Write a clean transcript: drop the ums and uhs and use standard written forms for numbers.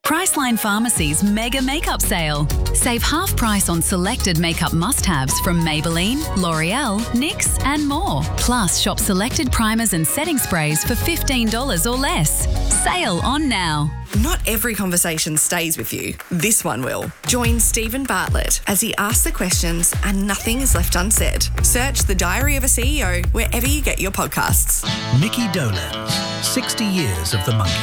Priceline Pharmacy's Mega Makeup Sale. Save half price on selected makeup must-haves from Maybelline, L'Oreal, NYX and more. Plus, shop selected primers and setting sprays for $15 or less. Sale on now. Not every conversation stays with you. This one will. Join Stephen Bartlett as he asks the questions and nothing is left unsaid. Search The Diary of a CEO wherever you get your podcasts. Mickey Dolenz, 60 years of the monkey.